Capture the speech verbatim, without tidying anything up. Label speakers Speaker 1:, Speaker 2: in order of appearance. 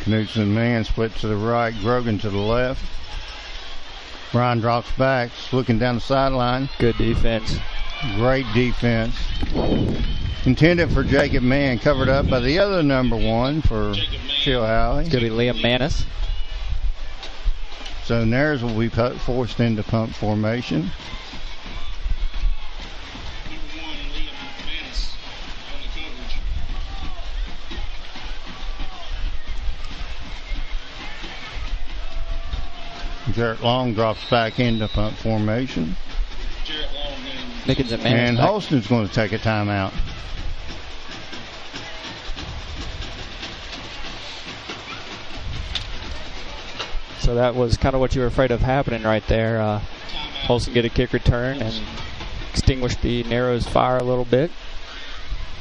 Speaker 1: Knudsen man split to the right, Grogan to the left. Ryan drops back, looking down the sideline.
Speaker 2: Good defense.
Speaker 1: Great defense. Intended for Jacob Mann, covered up by the other number one for Chilhowie.
Speaker 2: It's going to be Liam Manis.
Speaker 1: So Nares will be forced into pump formation. Jarrett Long drops back into punt formation.
Speaker 2: Nickens and
Speaker 1: And
Speaker 2: Manis.
Speaker 1: Holston's going to take a timeout.
Speaker 2: So that was kind of what you were afraid of happening right there. Uh, Holston get a kick return and extinguish the Narrows fire a little bit.